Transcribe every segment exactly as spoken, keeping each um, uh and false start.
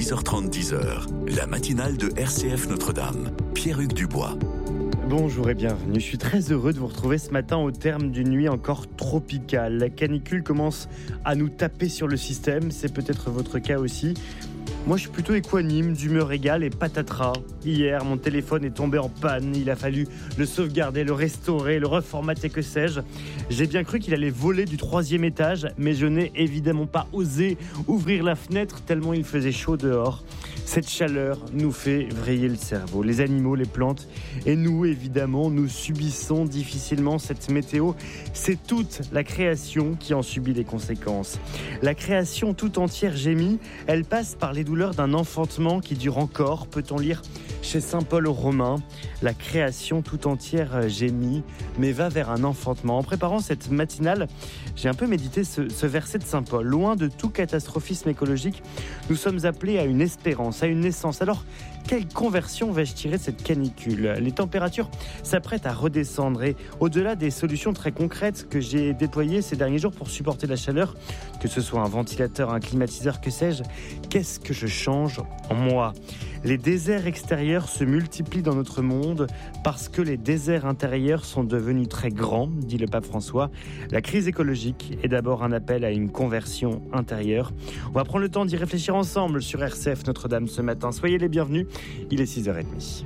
six heures trente, dix heures, la matinale de R C F Notre-Dame. Pierre-Hugues Dubois. Bonjour et bienvenue. Je suis très heureux de vous retrouver ce matin au terme d'une nuit encore tropicale. La canicule commence à nous taper sur le système, c'est peut-être votre cas aussi. Moi, je suis plutôt équanime, d'humeur égale et patatras. Hier, mon téléphone est tombé en panne. Il a fallu le sauvegarder, le restaurer, le reformater, que sais-je. J'ai bien cru qu'il allait voler du troisième étage, mais je n'ai évidemment pas osé ouvrir la fenêtre tellement il faisait chaud dehors. Cette chaleur nous fait vriller le cerveau. Les animaux, les plantes et nous, évidemment, nous subissons difficilement cette météo. C'est toute la création qui en subit les conséquences. La création tout entière gémit. Elle passe par les douleurs d'un enfantement qui dure encore, peut-on lire chez saint Paul aux Romains. La création tout entière gémit, mais va vers un enfantement. En préparant cette matinale, j'ai un peu médité ce, ce verset de saint Paul. Loin de tout catastrophisme écologique, nous sommes appelés à une espérance, à une naissance. Alors, quelle conversion vais-je tirer de cette canicule ? Les températures s'apprêtent à redescendre et au-delà des solutions très concrètes que j'ai déployées ces derniers jours pour supporter la chaleur, que ce soit un ventilateur, un climatiseur, que sais-je, qu'est-ce que je change en moi ? Les déserts extérieurs se multiplient dans notre monde parce que les déserts intérieurs sont devenus très grands, dit le pape François. La crise écologique est d'abord un appel à une conversion intérieure. On va prendre le temps d'y réfléchir ensemble sur R C F Notre-Dame ce matin. Soyez les bienvenus, il est six heures trente.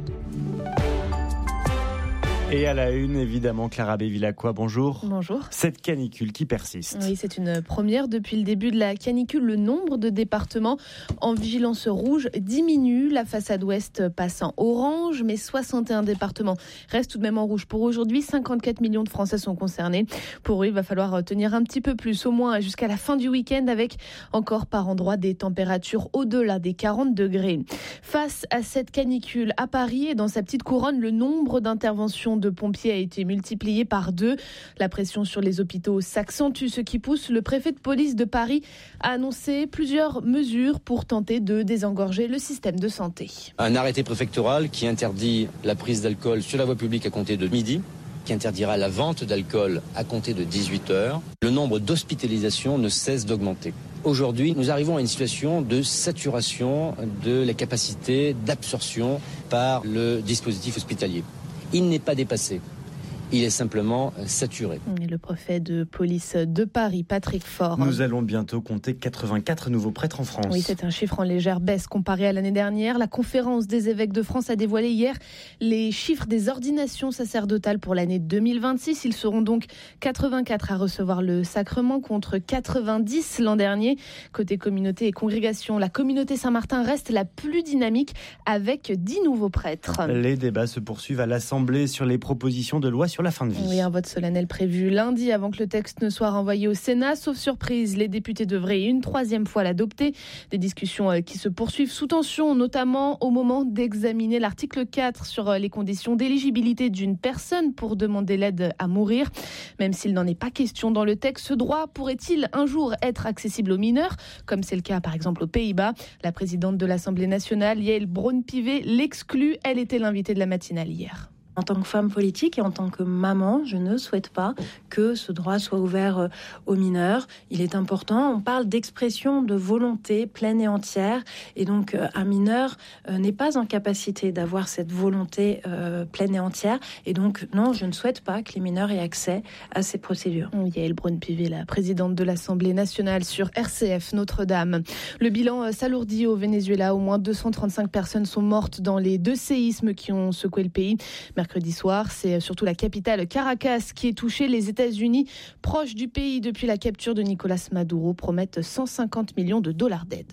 Et à la une, évidemment, Clara Bévilacqua, bonjour. Bonjour. Cette canicule qui persiste. Oui, c'est une première. Depuis le début de la canicule, le nombre de départements en vigilance rouge diminue. La façade ouest passe en orange, mais soixante et un départements restent tout de même en rouge. Pour aujourd'hui, cinquante-quatre millions de Français sont concernés. Pour eux, il va falloir tenir un petit peu plus, au moins jusqu'à la fin du week-end, avec encore par endroits des températures au-delà des quarante degrés. Face à cette canicule, à Paris et dans sa petite couronne, le nombre d'interventions de pompiers a été multiplié par deux. La pression sur les hôpitaux s'accentue, ce qui pousse le préfet de police de Paris à annoncer plusieurs mesures pour tenter de désengorger le système de santé. Un arrêté préfectoral qui interdit la prise d'alcool sur la voie publique à compter de midi, qui interdira la vente d'alcool à compter de dix-huit heures. Le nombre d'hospitalisations ne cesse d'augmenter. Aujourd'hui, nous arrivons à une situation de saturation de la capacité d'absorption par le dispositif hospitalier. Il n'est pas dépassé. Il est simplement saturé. Et le préfet de police de Paris, Patrick Faure. Nous allons bientôt compter quatre-vingt-quatre nouveaux prêtres en France. Oui, c'est un chiffre en légère baisse comparé à l'année dernière. La conférence des évêques de France a dévoilé hier les chiffres des ordinations sacerdotales pour l'année deux mille vingt-six. Ils seront donc quatre-vingt-quatre à recevoir le sacrement contre quatre-vingt-dix l'an dernier. Côté communauté et congrégation, la communauté Saint-Martin reste la plus dynamique avec dix nouveaux prêtres. Les débats se poursuivent à l'Assemblée sur les propositions de loi sur la fin de vie. Oui, un vote solennel prévu lundi avant que le texte ne soit renvoyé au Sénat. Sauf surprise, les députés devraient une troisième fois l'adopter. Des discussions qui se poursuivent sous tension, notamment au moment d'examiner l'article quatre sur les conditions d'éligibilité d'une personne pour demander l'aide à mourir. Même s'il n'en est pas question dans le texte, ce droit pourrait-il un jour être accessible aux mineurs, comme c'est le cas par exemple aux Pays-Bas? La présidente de l'Assemblée nationale, Yael Braun-Pivet, l'exclut. Elle était l'invitée de la matinale hier. En tant que femme politique et en tant que maman, je ne souhaite pas que ce droit soit ouvert aux mineurs. Il est important, on parle d'expression de volonté pleine et entière. Et donc, un mineur n'est pas en capacité d'avoir cette volonté euh, pleine et entière. Et donc, non, je ne souhaite pas que les mineurs aient accès à ces procédures. Yael Braun-Pivet, la présidente de l'Assemblée nationale sur R C F Notre-Dame. Le bilan s'alourdit au Venezuela. Au moins deux cent trente-cinq personnes sont mortes dans les deux séismes qui ont secoué le pays. Mercredi soir, c'est surtout la capitale Caracas qui est touchée. Les États-Unis, proches du pays depuis la capture de Nicolas Maduro, promettent cent cinquante millions de dollars d'aide.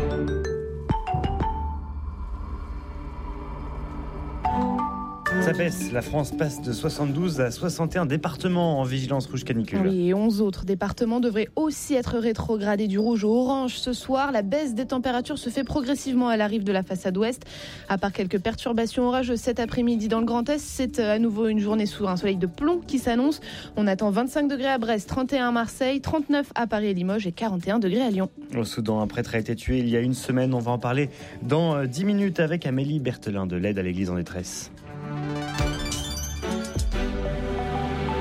Ça baisse, la France passe de soixante-douze à soixante et un départements en vigilance rouge canicule. Oui, et onze autres départements devraient aussi être rétrogradés du rouge au orange ce soir. La baisse des températures se fait progressivement à la rive de la façade ouest. À part quelques perturbations orageuses cet après-midi dans le Grand Est, c'est à nouveau une journée sous un soleil de plomb qui s'annonce. On attend vingt-cinq degrés à Brest, trente et un à Marseille, trente-neuf à Paris et Limoges et quarante et un degrés à Lyon. Au Soudan, un prêtre a été tué il y a une semaine. On va en parler dans dix minutes avec Amélie Berthelin de l'aide à l'église en détresse.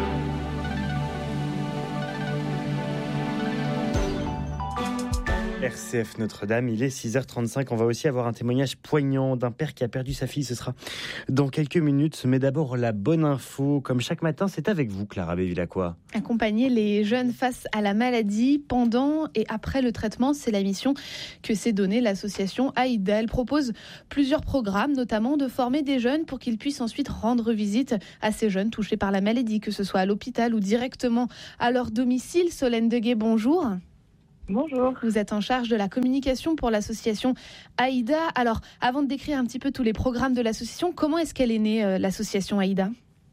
R C F Notre-Dame. Il est six heures trente-cinq. On va aussi avoir un témoignage poignant d'un père qui a perdu sa fille. Ce sera dans quelques minutes. Mais d'abord, la bonne info. Comme chaque matin, c'est avec vous, Clara Bévilacqua. Accompagner les jeunes face à la maladie pendant et après le traitement, c'est la mission que s'est donnée l'association Aïda. Elle propose plusieurs programmes, notamment de former des jeunes pour qu'ils puissent ensuite rendre visite à ces jeunes touchés par la maladie, que ce soit à l'hôpital ou directement à leur domicile. Solène Deguet, bonjour. Bonjour. Vous êtes en charge de la communication pour l'association Aïda. Alors, avant de décrire un petit peu tous les programmes de l'association, comment est-ce qu'elle est née, euh, l'association Aïda ?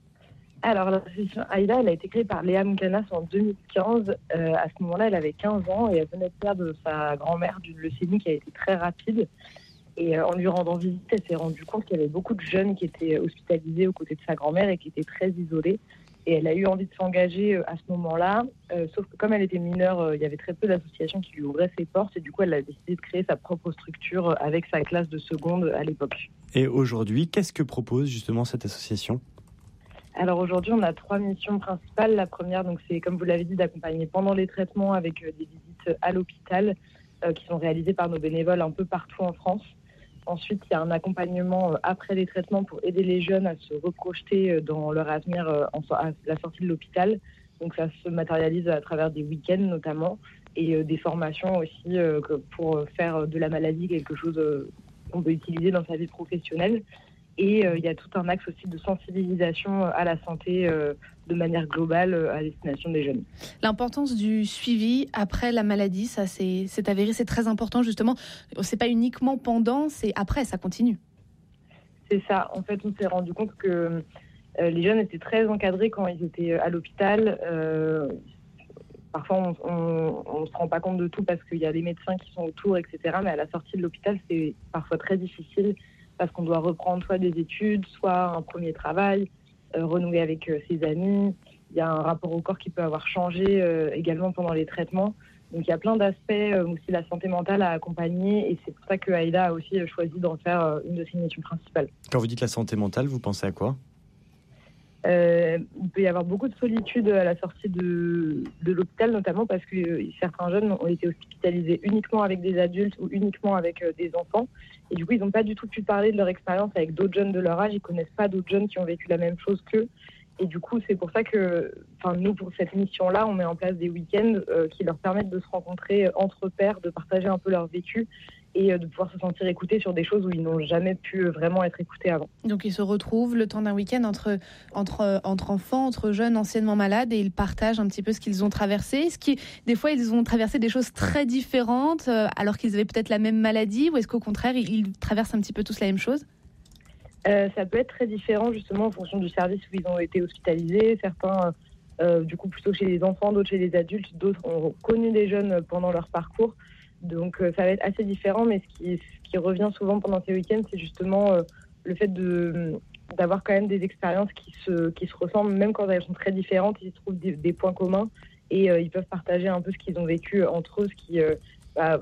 Alors, l'association Aïda, elle a été créée par Léa Moukanas en deux mille quinze. Euh, à ce moment-là, elle avait quinze ans et elle venait de perdre sa grand-mère d'une leucémie qui a été très rapide. Et euh, en lui rendant visite, elle s'est rendue compte qu'il y avait beaucoup de jeunes qui étaient hospitalisés aux côtés de sa grand-mère et qui étaient très isolés. Et elle a eu envie de s'engager à ce moment-là, euh, sauf que comme elle était mineure, euh, il y avait très peu d'associations qui lui ouvraient ses portes. Et du coup, elle a décidé de créer sa propre structure avec sa classe de seconde à l'époque. Et aujourd'hui, qu'est-ce que propose justement cette association ? Alors aujourd'hui, on a trois missions principales. La première, donc, c'est, comme vous l'avez dit, d'accompagner pendant les traitements avec euh, des visites à l'hôpital euh, qui sont réalisées par nos bénévoles un peu partout en France. Ensuite, il y a un accompagnement après les traitements pour aider les jeunes à se reprojeter dans leur avenir à la sortie de l'hôpital. Donc ça se matérialise à travers des week-ends notamment et des formations aussi pour faire de la maladie quelque chose qu'on peut utiliser dans sa vie professionnelle. Et il y a tout un axe aussi de sensibilisation à la santé de manière globale à destination des jeunes. L'importance du suivi après la maladie, ça c'est, c'est avéré, c'est très important justement. C'est pas uniquement pendant, c'est après, ça continue. C'est ça. En fait, on s'est rendu compte que euh, les jeunes étaient très encadrés quand ils étaient à l'hôpital. Euh, parfois, on ne se rend pas compte de tout parce qu'il y a des médecins qui sont autour, et cetera. Mais à la sortie de l'hôpital, c'est parfois très difficile parce qu'on doit reprendre soit des études, soit un premier travail, euh, renouer avec euh, ses amis. Il y a un rapport au corps qui peut avoir changé euh, également pendant les traitements. Donc il y a plein d'aspects, euh, aussi la santé mentale à accompagner, et c'est pour ça que Aïda a aussi choisi d'en faire euh, une de ses missions principales. Quand vous dites la santé mentale, vous pensez à quoi ? Euh, il peut y avoir beaucoup de solitude à la sortie de, de l'hôpital, notamment parce que euh, certains jeunes ont été hospitalisés uniquement avec des adultes ou uniquement avec euh, des enfants. Et du coup, ils n'ont pas du tout pu parler de leur expérience avec d'autres jeunes de leur âge. Ils ne connaissent pas d'autres jeunes qui ont vécu la même chose qu'eux. Et du coup, c'est pour ça que, enfin, nous, pour cette mission-là, on met en place des week-ends euh, qui leur permettent de se rencontrer entre pairs, de partager un peu leur vécu et euh, de pouvoir se sentir écoutés sur des choses où ils n'ont jamais pu vraiment être écoutés avant. Donc, ils se retrouvent le temps d'un week-end entre, entre, entre enfants, entre jeunes anciennement malades, et ils partagent un petit peu ce qu'ils ont traversé. Ce qui, des fois, ils ont traversé des choses très différentes euh, alors qu'ils avaient peut-être la même maladie, ou est-ce qu'au contraire, ils, ils traversent un petit peu tous la même chose ? Euh, ça peut être très différent justement en fonction du service où ils ont été hospitalisés. Certains, euh, du coup, plutôt chez les enfants, d'autres chez les adultes, d'autres ont connu des jeunes pendant leur parcours. Donc euh, ça va être assez différent, mais ce qui, ce qui revient souvent pendant ces week-ends, c'est justement euh, le fait de, d'avoir quand même des expériences qui se, qui se ressemblent, même quand elles sont très différentes, ils trouvent des, des points communs et euh, ils peuvent partager un peu ce qu'ils ont vécu entre eux, ce qui... Euh, bah,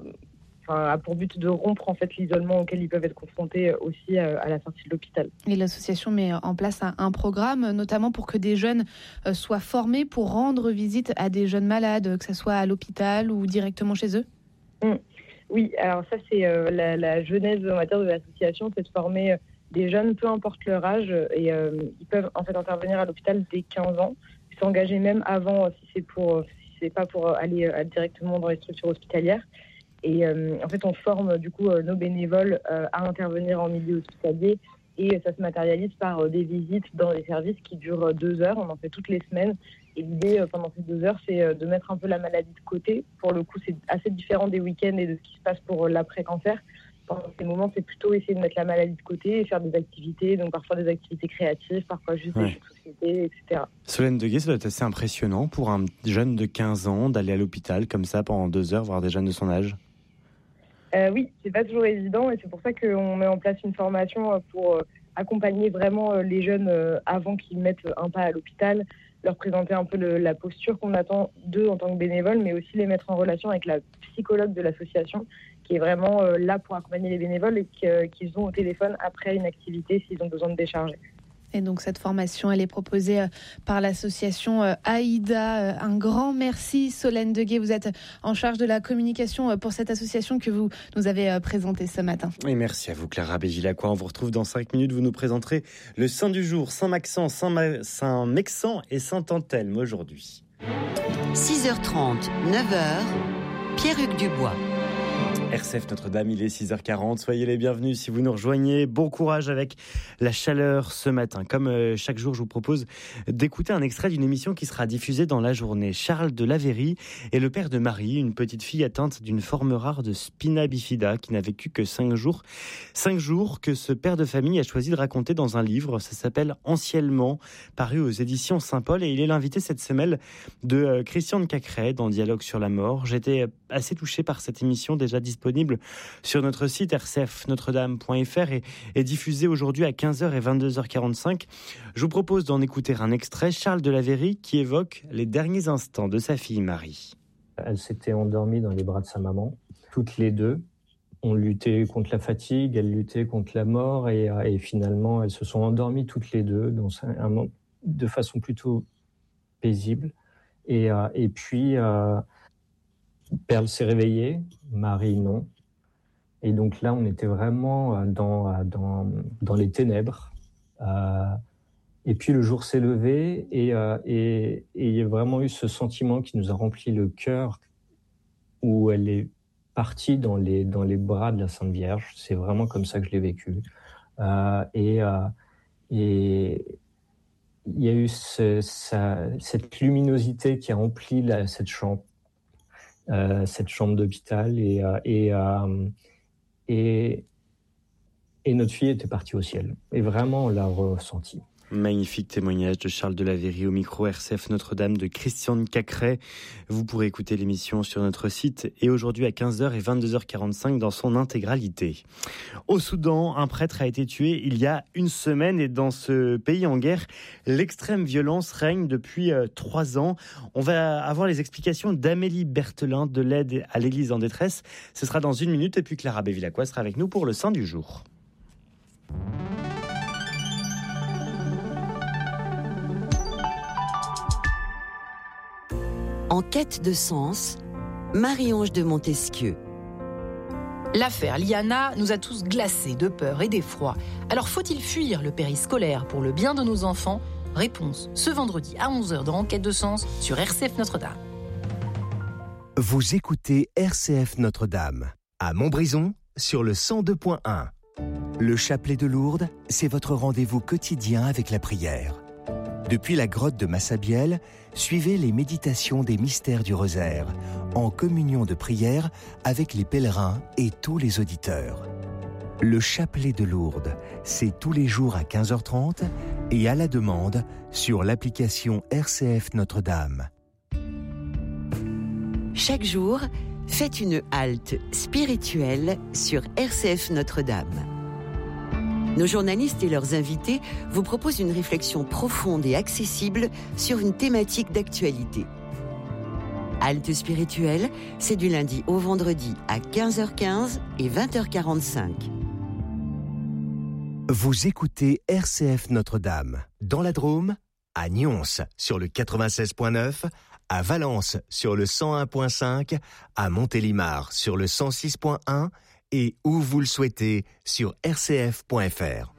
a pour but de rompre en fait l'isolement auquel ils peuvent être confrontés aussi à la sortie de l'hôpital. Et l'association met en place un programme, notamment pour que des jeunes soient formés pour rendre visite à des jeunes malades, que ce soit à l'hôpital ou directement chez eux. Mmh. Oui, alors ça c'est euh, la, la genèse, on va dire, de l'association, c'est de former des jeunes, peu importe leur âge, et euh, ils peuvent en fait intervenir à l'hôpital dès quinze ans, s'engager même avant si c'est pour, si c'est pas pour aller euh, directement dans les structures hospitalières. Et euh, en fait, on forme du coup euh, nos bénévoles euh, à intervenir en milieu hospitalier, et euh, ça se matérialise par euh, des visites dans les services qui durent euh, deux heures. On en fait toutes les semaines. Et l'idée euh, pendant ces deux heures, c'est euh, de mettre un peu la maladie de côté. Pour le coup, c'est assez différent des week-ends et de ce qui se passe pour euh, l'après-cancer. Pendant ces moments, c'est plutôt essayer de mettre la maladie de côté et faire des activités, donc parfois des activités créatives, parfois juste ouais. des jeux de société, et cetera. Solène Deguet, ça doit être assez impressionnant pour un jeune de quinze ans d'aller à l'hôpital comme ça pendant deux heures, voir des jeunes de son âge. Euh, oui, c'est pas toujours évident, et c'est pour ça qu'on met en place une formation pour euh, accompagner vraiment euh, les jeunes euh, avant qu'ils mettent un pas à l'hôpital, leur présenter un peu le, la posture qu'on attend d'eux en tant que bénévoles, mais aussi les mettre en relation avec la psychologue de l'association, qui est vraiment euh, là pour accompagner les bénévoles et qu'ils ont au téléphone après une activité s'ils ont besoin de décharger. Et donc cette formation, elle est proposée par l'association Aïda. Un grand merci Solène Deguet, vous êtes en charge de la communication pour cette association que vous nous avez présentée ce matin. Et merci à vous Clara Bévilacqua. On vous retrouve dans cinq minutes, vous nous présenterez le saint du jour, Saint-Maxent, Saint-Mexant et Saint-Anthelme aujourd'hui. six heures trente, neuf heures, Pierre-Hugues Dubois. R C F Notre-Dame, il est six heures quarante. Soyez les bienvenus si vous nous rejoignez. Bon courage avec la chaleur ce matin. Comme euh, chaque jour, je vous propose d'écouter un extrait d'une émission qui sera diffusée dans la journée. Charles de Laverie est le père de Marie, une petite fille atteinte d'une forme rare de spina bifida qui n'a vécu que cinq jours. Cinq jours que ce père de famille a choisi de raconter dans un livre. Ça s'appelle Anciennement, paru aux éditions Saint-Paul. Et il est l'invité cette semaine de euh, Christiane Cacret dans Dialogue sur la mort. J'étais assez touché par cette émission déjà disponible sur notre site r c f notre dame point f r et est diffusée aujourd'hui à quinze heures et vingt-deux heures quarante-cinq. Je vous propose d'en écouter un extrait. Charles de Laverie qui évoque les derniers instants de sa fille Marie. Elle s'était endormie dans les bras de sa maman. Toutes les deux ont lutté contre la fatigue, elles luttaient contre la mort et, et finalement elles se sont endormies toutes les deux dans un, de façon plutôt paisible. Et, et puis euh, Perle s'est réveillée, Marie non. Et donc là, on était vraiment dans, dans, dans les ténèbres. Euh, et puis le jour s'est levé et, euh, et, et il y a vraiment eu ce sentiment qui nous a rempli le cœur où elle est partie dans les, dans les bras de la Sainte Vierge. C'est vraiment comme ça que je l'ai vécu. Euh, et, euh, et il y a eu ce, ça, cette luminosité qui a rempli la, cette chambre. Euh, cette chambre d'hôpital et, euh, et, euh, et, et notre fille était partie au ciel. Et vraiment, on l'a ressenti. Magnifique témoignage de Charles de Laverie au micro R C F Notre-Dame de Christiane Cacret. Vous pourrez écouter l'émission sur notre site et aujourd'hui à quinze heures et vingt-deux heures quarante-cinq dans son intégralité. Au Soudan, un prêtre a été tué il y a une semaine et dans ce pays en guerre, l'extrême violence règne depuis euh, trois ans. On va avoir les explications d'Amélie Berthelin de l'aide à l'Église en détresse. Ce sera dans une minute et puis Clara Bévilacqua sera avec nous pour le Saint du jour. En quête de sens, Marie-Ange de Montesquieu. L'affaire Liana nous a tous glacés de peur et d'effroi. Alors faut-il fuir le périscolaire pour le bien de nos enfants ? Réponse ce vendredi à onze heures dans Enquête de sens sur R C F Notre-Dame. Vous écoutez R C F Notre-Dame à Montbrison sur le cent deux point un. Le chapelet de Lourdes, c'est votre rendez-vous quotidien avec la prière. Depuis la grotte de Massabielle, suivez les méditations des mystères du rosaire, en communion de prière avec les pèlerins et tous les auditeurs. Le chapelet de Lourdes, c'est tous les jours à quinze heures trente et à la demande sur l'application R C F Notre-Dame. Chaque jour, faites une halte spirituelle sur R C F Notre-Dame. Nos journalistes et leurs invités vous proposent une réflexion profonde et accessible sur une thématique d'actualité. Halte spirituelle, c'est du lundi au vendredi à quinze heures quinze et vingt heures quarante-cinq. Vous écoutez R C F Notre-Dame, dans la Drôme, à Nyons sur le quatre-vingt-seize point neuf, à Valence sur le cent un point cinq, à Montélimar sur le cent six point un et où vous le souhaitez sur r c f point f r.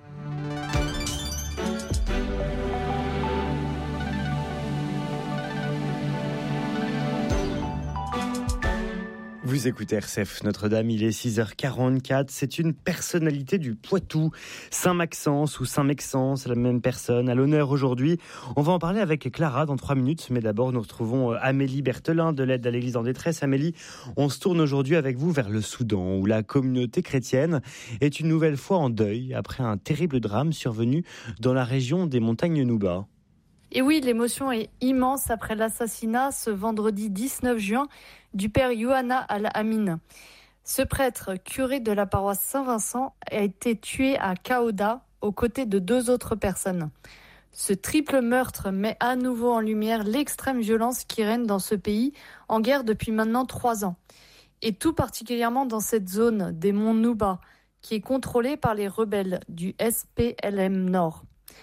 Vous écoutez R C F Notre-Dame, il est six heures quarante-quatre. C'est une personnalité du Poitou, Saint-Maxence ou Saint-Mexant, c'est la même personne. À l'honneur aujourd'hui, on va en parler avec Clara dans trois minutes. Mais d'abord, nous retrouvons Amélie Berthelin de l'aide à l'Église en détresse. Amélie, on se tourne aujourd'hui avec vous vers le Soudan, où la communauté chrétienne est une nouvelle fois en deuil après un terrible drame survenu dans la région des montagnes Nouba. Et oui, l'émotion est immense après l'assassinat ce vendredi dix-neuf juin du père Yohanna Al-Amin. Ce prêtre, curé de la paroisse Saint-Vincent, a été tué à Kaouda aux côtés de deux autres personnes. Ce triple meurtre met à nouveau en lumière l'extrême violence qui règne dans ce pays en guerre depuis maintenant trois ans. Et tout particulièrement dans cette zone des monts Nouba, qui est contrôlée par les rebelles du S P L M Nord.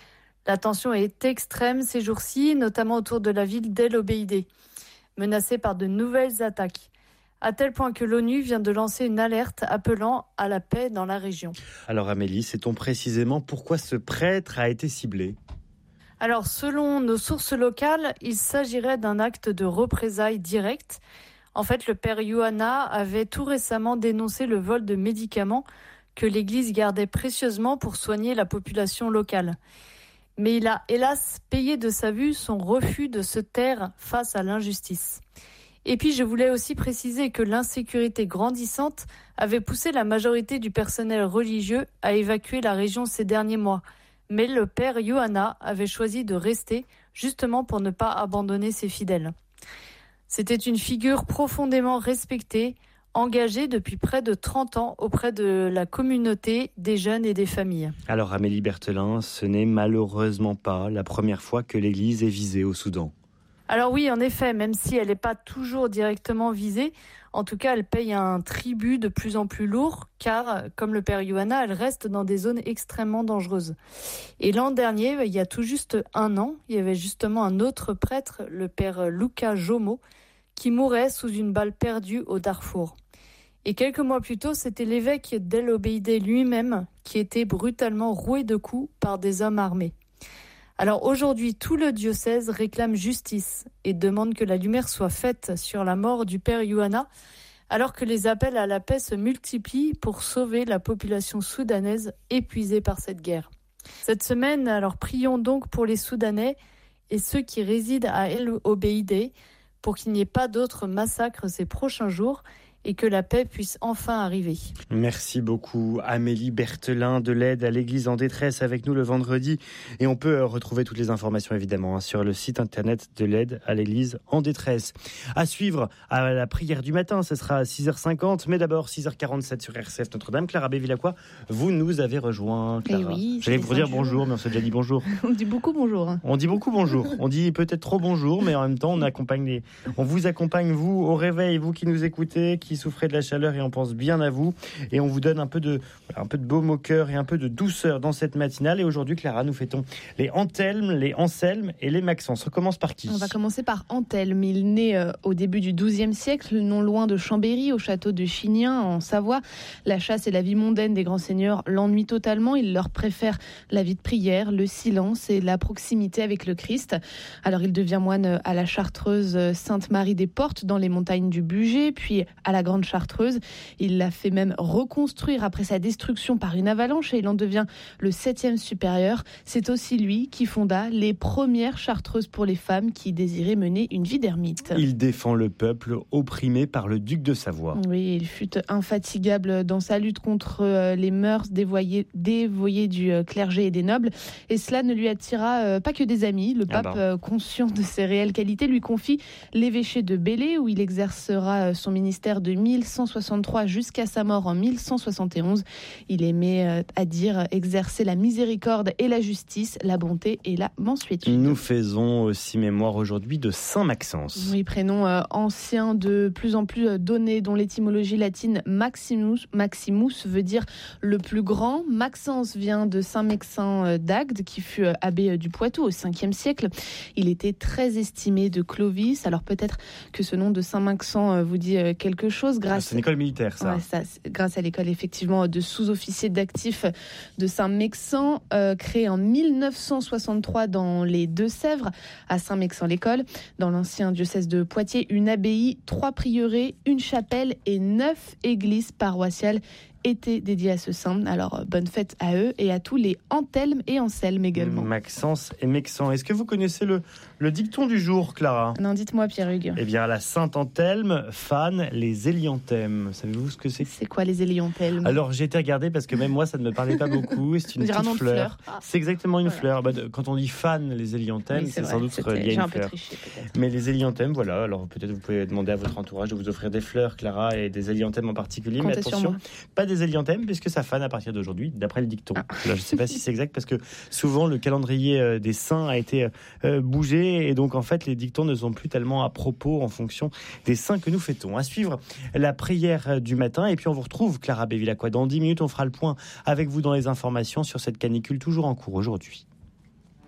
La tension est extrême ces jours-ci, notamment autour de la ville d'El Obeidé, menacée par de nouvelles attaques, à tel point que l'ONU vient de lancer une alerte appelant à la paix dans la région. Alors Amélie, sait-on précisément pourquoi ce prêtre a été ciblé ? Alors selon nos sources locales, il s'agirait d'un acte de représailles direct. En fait, le père Ioanna avait tout récemment dénoncé le vol de médicaments que l'Église gardait précieusement pour soigner la population locale. Mais il a hélas payé de sa vue son refus de se taire face à l'injustice. Et puis je voulais aussi préciser que l'insécurité grandissante avait poussé la majorité du personnel religieux à évacuer la région ces derniers mois. Mais le père Ioanna avait choisi de rester justement pour ne pas abandonner ses fidèles. C'était une figure profondément respectée, engagée depuis près de trente ans auprès de la communauté, des jeunes et des familles. Alors Amélie Berthelin, ce n'est malheureusement pas la première fois que l'Église est visée au Soudan. Alors oui, en effet, même si elle n'est pas toujours directement visée, en tout cas elle paye un tribut de plus en plus lourd, car comme le père Ioanna, elle reste dans des zones extrêmement dangereuses. Et l'an dernier, il y a tout juste un an, il y avait justement un autre prêtre, le père Luka Jomo, qui mourait sous une balle perdue au Darfour. Et quelques mois plus tôt, c'était l'évêque d'El Obeidé lui-même qui était brutalement roué de coups par des hommes armés. Alors aujourd'hui, tout le diocèse réclame justice et demande que la lumière soit faite sur la mort du père Ioanna, alors que les appels à la paix se multiplient pour sauver la population soudanaise épuisée par cette guerre. Cette semaine, alors prions donc pour les Soudanais et ceux qui résident à El Obeidé pour qu'il n'y ait pas d'autres massacres ces prochains jours et que la paix puisse enfin arriver. Merci beaucoup Amélie Berthelin de l'aide à l'Église en détresse avec nous le vendredi. Et on peut retrouver toutes les informations évidemment hein, sur le site internet de l'aide à l'Église en détresse. À suivre à la prière du matin, ce sera à six heures cinquante, mais d'abord six heures quarante-sept sur R C F Notre-Dame. Clara Bevilacqua, vous nous avez rejoint. Clara. Oui, j'allais vous dire bonjour, mais on s'est déjà dit bonjour. On dit beaucoup bonjour. On dit beaucoup bonjour. On dit peut-être trop bonjour, mais en même temps on accompagne les... on vous accompagne vous au réveil, vous qui nous écoutez, qui souffrez de la chaleur et on pense bien à vous et on vous donne un peu de un peu de baume au cœur et un peu de douceur dans cette matinale. Et aujourd'hui, Clara, nous fêtons les Anthelme, les Anselme et les Maxence. On commence par qui ? On va commencer par Anthelme. Il naît euh, au début du douzième siècle, non loin de Chambéry, au château de Chignien, en Savoie. La chasse et la vie mondaine des grands seigneurs l'ennuient totalement. Il leur préfère la vie de prière, le silence et la proximité avec le Christ. Alors il devient moine à la chartreuse Sainte-Marie des Portes dans les montagnes du Bugey, puis à la Grande Chartreuse. Il l'a fait même reconstruire après sa destruction par une avalanche et il en devient le septième supérieur. C'est aussi lui qui fonda les premières chartreuses pour les femmes qui désiraient mener une vie d'ermite. Il défend le peuple opprimé par le duc de Savoie. Oui, il fut infatigable dans sa lutte contre les mœurs dévoyées, dévoyées du clergé et des nobles. Et cela ne lui attira pas que des amis. Le pape, ah ben. conscient de ses réelles qualités, lui confie l'évêché de Belley où il exercera son ministère de mille cent soixante-trois jusqu'à sa mort en mille cent soixante et onze. Il aimait à dire exercer la miséricorde et la justice, la bonté et la mansuétude. Nous faisons aussi mémoire aujourd'hui de Saint Maxence. Oui, prénom euh, ancien de plus en plus donné, dont l'étymologie latine Maximus, Maximus veut dire le plus grand. Maxence vient de Saint Mexin d'Agde, qui fut abbé du Poitou au cinquième siècle. Il était très estimé de Clovis. Alors peut-être que ce nom de Saint Maxent vous dit quelque chose. Grâce... Ah, c'est une école militaire, ça. Ouais, ça grâce à l'école effectivement de sous-officiers d'actifs de Saint-Mexan, euh, créée en mille neuf cent soixante-trois dans les Deux-Sèvres, à Saint-Mexan-l'École, dans l'ancien diocèse de Poitiers, une abbaye, trois prieurés, une chapelle et neuf églises paroissiales étaient dédiés à ce saint. Alors, bonne fête à eux et à tous les Anthelme et Anselme également. Maxence et Mexan. Est-ce que vous connaissez le, le dicton du jour, Clara ? Non, dites-moi, Pierre-Hugues. Eh bien, la Sainte Anthelme fan les élianthèmes. Savez-vous ce que c'est ? C'est quoi les élianthèmes ? Alors, j'ai été regarder parce que même moi, ça ne me parlait pas beaucoup. C'est une petite fleur. fleur. Ah. C'est exactement une voilà. fleur. Bah, quand on dit fan les élianthèmes, oui, c'est, c'est sans doute C'était... lié à une fleur. Triché, Mais les élianthèmes, voilà. Alors, peut-être vous pouvez demander à votre entourage de vous offrir des fleurs, Clara, et des élianthèmes en particulier. Comptez Mais attention, pas des élianthèmes, puisque ça fane à partir d'aujourd'hui, d'après le dicton. Ah. Là, je ne sais pas si c'est exact, parce que souvent, le calendrier des saints a été euh, bougé, et donc, en fait, les dictons ne sont plus tellement à propos en fonction des saints que nous fêtons. À suivre la prière du matin, et puis on vous retrouve, Clara Bevilacqua. Dans dix minutes, on fera le point avec vous dans les informations sur cette canicule toujours en cours aujourd'hui.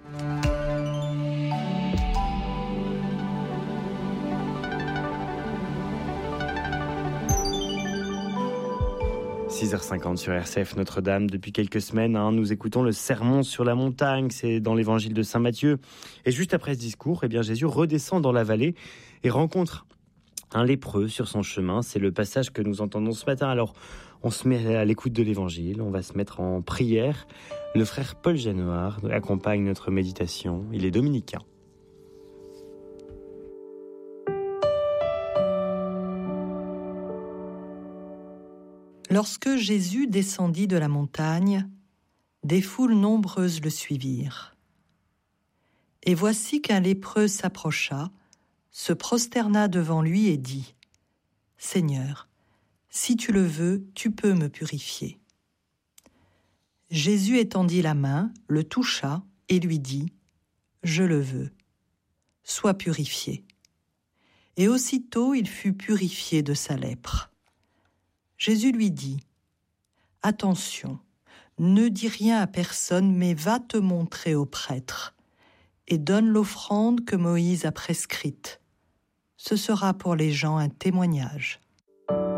six heures cinquante sur R C F Notre-Dame. Depuis quelques semaines, hein, nous écoutons le sermon sur la montagne. C'est dans l'évangile de Saint Matthieu. Et juste après ce discours, eh bien, Jésus redescend dans la vallée et rencontre un lépreux sur son chemin. C'est le passage que nous entendons ce matin. Alors, on se met à l'écoute de l'évangile. On va se mettre en prière. Le frère Paul Janoir accompagne notre méditation. Il est dominicain. Lorsque Jésus descendit de la montagne, des foules nombreuses le suivirent. Et voici qu'un lépreux s'approcha, se prosterna devant lui et dit : « Seigneur, si tu le veux, tu peux me purifier. » Jésus étendit la main, le toucha et lui dit : « Je le veux, sois purifié. » Et aussitôt il fut purifié de sa lèpre. Jésus lui dit : « Attention, ne dis rien à personne, mais va te montrer au prêtre et donne l'offrande que Moïse a prescrite. Ce sera pour les gens un témoignage. »